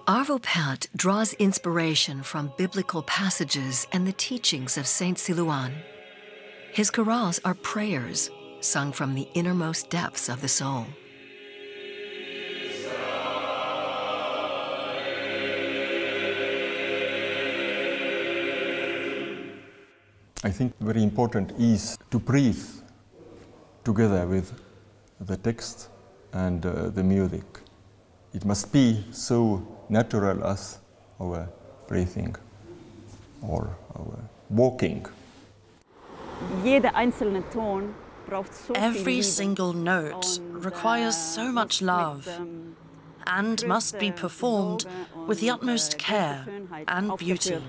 Arvo Pärt draws inspiration from biblical passages and the teachings of Saint Silouan. His chorales are prayers sung from the innermost depths of the soul. I think very important is to breathe together with the text and the music. It must be so natural as our breathing or our walking. Every single note requires so much love and must be performed with the utmost care and beauty.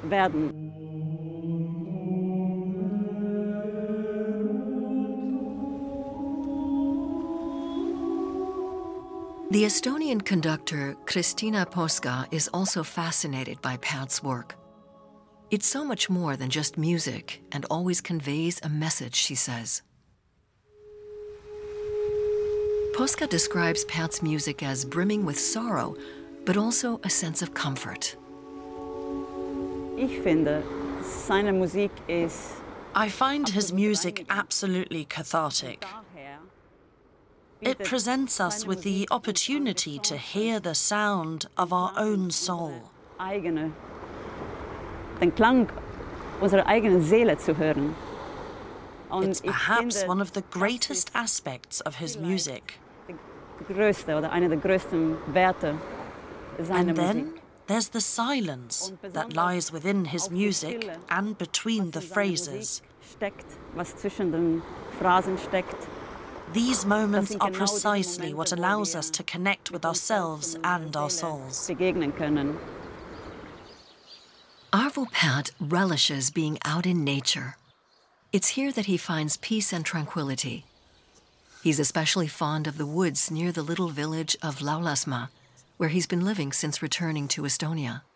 The Estonian conductor Kristiina Poska is also fascinated by Pärt's work. It's so much more than just music and always conveys a message, she says. Poska describes Pärt's music as brimming with sorrow, but also a sense of comfort. I find his music absolutely cathartic. It presents us with the opportunity to hear the sound of our own soul. It's perhaps one of the greatest aspects of his music. And then there's the silence that lies within his music and between the phrases. These moments are precisely what allows us to connect with ourselves and our souls. Arvo Pärt relishes being out in nature. It's here that he finds peace and tranquility. He's especially fond of the woods near the little village of Laulasmaa, where he's been living since returning to Estonia.